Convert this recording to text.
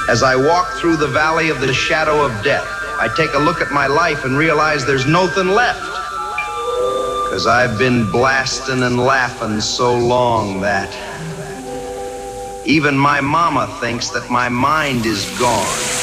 As I walk through the valley of the shadow of death, I take a look at my life and realize there's nothing left. 'Cause I've been blasting and laughing so long that even my mama thinks that my mind is gone.